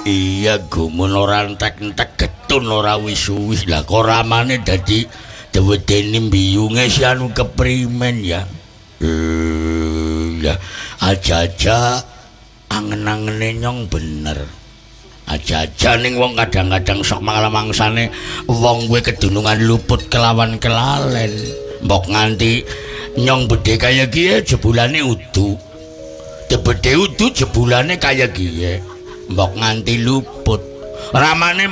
Iya gumun ora entek-entek getun ora wis-wis lah kok ramane dadi dewedene mbiyunge si anu keprimen ya. Ya aja-aja angen-angene nyong bener. Aja-aja ning wong kadang-kadang sok mangsane wong kuwi kedunungan luput kelawan kelalen. Mbok nganti nyong bedhe kaya kiye jebulane udu. Bedhe udu jebulane kaya kiye. Mbok nganti luput. Ramane